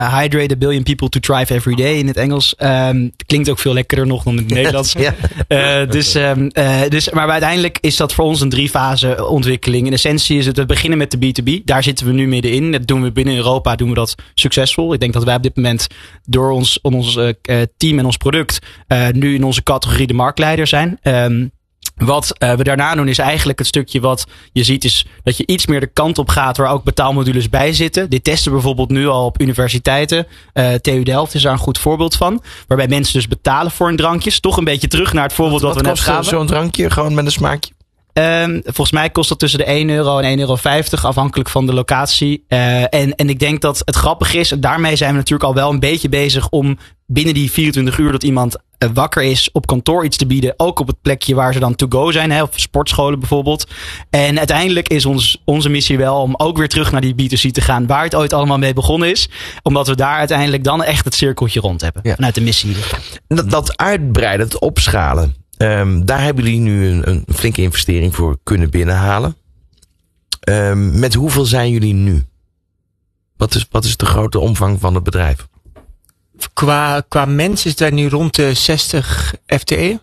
hydrate a billion people to thrive every day in het Engels. Klinkt ook veel lekkerder nog dan in het Nederlands. Maar uiteindelijk is dat voor ons een 3-fase ontwikkeling. In essentie is het, we beginnen met de B2B. Daar zitten we nu middenin. Dat doen we binnen Europa, doen we dat succesvol. Ik denk dat wij op dit moment door ons team en ons product nu in onze categorie de marktleider zijn. Wat we daarna doen is eigenlijk het stukje wat je ziet is dat je iets meer de kant op gaat waar ook betaalmodules bij zitten. Dit testen we bijvoorbeeld nu al op universiteiten. TU Delft is daar een goed voorbeeld van. Waarbij mensen dus betalen voor een drankje. Toch een beetje terug naar het voorbeeld wat we net gaven. Wat kost zo'n drankje gewoon met een smaakje? Volgens mij kost dat tussen de €1 en €1,50 afhankelijk van de locatie. En ik denk dat het grappig is. En daarmee zijn we natuurlijk al wel een beetje bezig om binnen die 24 uur dat iemand wakker is op kantoor iets te bieden. Ook op het plekje waar ze dan to go zijn. Of sportscholen bijvoorbeeld. En uiteindelijk is onze missie wel om ook weer terug naar die B2C te gaan. Waar het ooit allemaal mee begonnen is. Omdat we daar uiteindelijk dan echt het cirkeltje rond hebben. Ja. Vanuit de missie. Dat uitbreiden, het opschalen. Daar hebben jullie nu een flinke investering voor kunnen binnenhalen. Met hoeveel zijn jullie nu? Wat is de grote omvang van het bedrijf? Qua mensen is het nu rond de 60 FTE.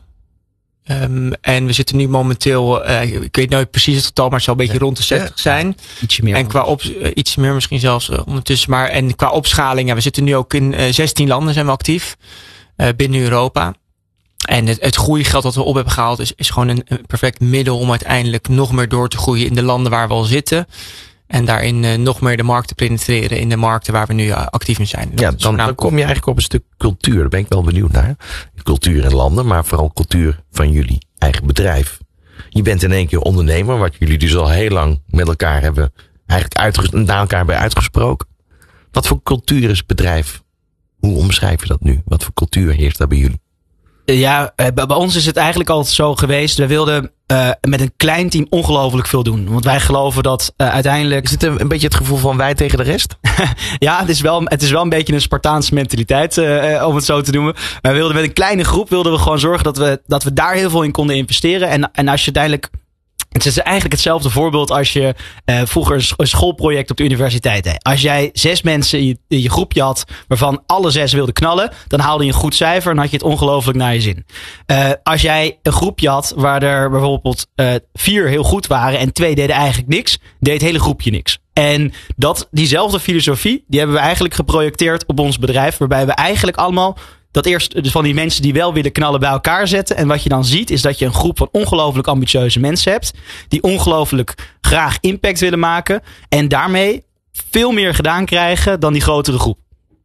En we zitten nu momenteel, ik weet nooit precies het getal, maar het zal een beetje rond de 60 zijn. Ietsje meer. En iets meer misschien zelfs ondertussen. Maar en qua opschaling, we zitten nu ook in 16 landen zijn we actief. Binnen Europa. En het groeigeld dat we op hebben gehaald is gewoon een perfect middel om uiteindelijk nog meer door te groeien in de landen waar we al zitten. En daarin nog meer de markt te penetreren in de markten waar we nu actief in zijn. Ja, dan kom je eigenlijk op een stuk cultuur. Daar ben ik wel benieuwd naar. Cultuur in landen, maar vooral cultuur van jullie eigen bedrijf. Je bent in één keer ondernemer, wat jullie dus al heel lang met elkaar hebben eigenlijk naar elkaar hebben uitgesproken. Wat voor cultuur is het bedrijf? Hoe omschrijf je dat nu? Wat voor cultuur heerst daar bij jullie? Ja, bij ons is het eigenlijk altijd zo geweest. We wilden met een klein team ongelooflijk veel doen. Want wij geloven dat uiteindelijk... Is het een beetje het gevoel van wij tegen de rest? Ja, het is wel een beetje een Spartaanse mentaliteit, om het zo te noemen. Maar we wilden met een kleine groep gewoon zorgen dat we daar heel veel in konden investeren. En als je uiteindelijk... Het is eigenlijk hetzelfde voorbeeld als je vroeger een schoolproject op de universiteit deed. Als jij 6 mensen in je groepje had waarvan alle 6 wilden knallen, dan haalde je een goed cijfer en had je het ongelooflijk naar je zin. Als jij een groepje had waar er bijvoorbeeld 4 heel goed waren en 2 deden eigenlijk niks, deed het hele groepje niks. En diezelfde filosofie, die hebben we eigenlijk geprojecteerd op ons bedrijf, waarbij we eigenlijk allemaal dat eerst dus van die mensen die wel willen knallen bij elkaar zetten. En wat je dan ziet is dat je een groep van ongelooflijk ambitieuze mensen hebt. Die ongelooflijk graag impact willen maken. En daarmee veel meer gedaan krijgen dan die grotere groep.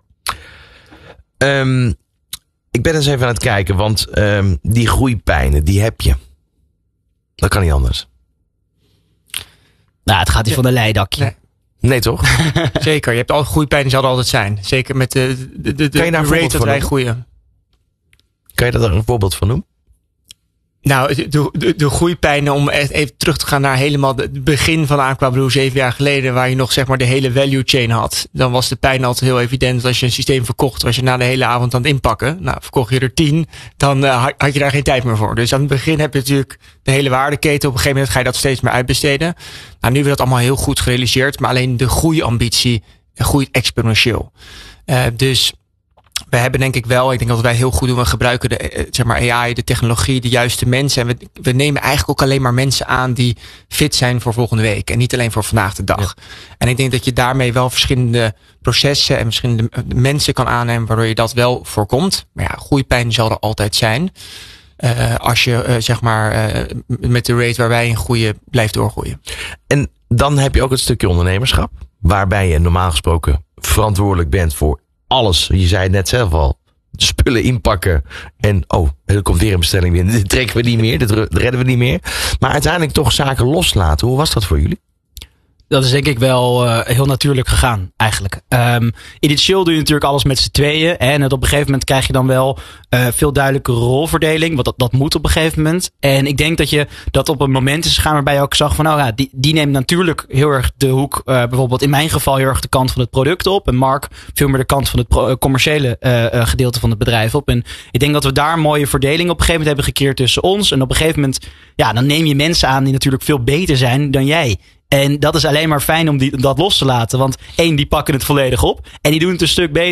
Ik ben eens even aan het kijken. Want die groeipijnen, die heb je. Dat kan niet anders. Nou, het gaat hier van een leidakje. Nee, toch? Zeker. Je hebt al groeipijn, zal er altijd zijn. Zeker met de rate dat wij groeien. Kan je daar een voorbeeld van noemen? Nou, de groeipijnen, om even terug te gaan naar helemaal het begin van Aqua Brew 7 jaar geleden, waar je nog zeg maar de hele value chain had. Dan was de pijn altijd heel evident. Dat als je een systeem verkocht, was je na de hele avond aan het inpakken. Nou, verkocht je er 10, dan had je daar geen tijd meer voor. Dus aan het begin heb je natuurlijk de hele waardeketen. Op een gegeven moment ga je dat steeds meer uitbesteden. Nou, nu hebben we dat allemaal heel goed gerealiseerd. Maar alleen de groeiambitie groeit exponentieel. Dus we hebben denk ik wel, ik denk dat wij heel goed doen. We gebruiken de zeg maar AI, de technologie, de juiste mensen. En we nemen eigenlijk ook alleen maar mensen aan die fit zijn voor volgende week. En niet alleen voor vandaag de dag. Ja. En ik denk dat je daarmee wel verschillende processen en verschillende mensen kan aannemen, waardoor je dat wel voorkomt. Maar ja, groeipijn zal er altijd zijn. Als je zeg maar met de rate waar wij in groeien, blijft doorgroeien. En dan heb je ook het stukje ondernemerschap. Waarbij je normaal gesproken verantwoordelijk bent voor alles. Je zei het net zelf al. Spullen inpakken. En er komt weer een bestelling binnen. Dit trekken we niet meer. Dit redden we niet meer. Maar uiteindelijk toch zaken loslaten. Hoe was dat voor jullie? Dat is denk ik wel heel natuurlijk gegaan eigenlijk. Initieel doe je natuurlijk alles met z'n tweeën. En op een gegeven moment krijg je dan wel veel duidelijke rolverdeling. Want dat moet op een gegeven moment. En ik denk dat je dat op een moment is gegaan waarbij je ook zag van die neemt natuurlijk heel erg de hoek. Bijvoorbeeld in mijn geval heel erg de kant van het product op. En Mark veel meer de kant van het commerciële gedeelte van het bedrijf op. En ik denk dat we daar een mooie verdeling op een gegeven moment hebben gecreëerd tussen ons. En op een gegeven moment dan neem je mensen aan die natuurlijk veel beter zijn dan jij En dat is alleen maar fijn om dat los te laten. Want 1, die pakken het volledig op. En die doen het een stuk beter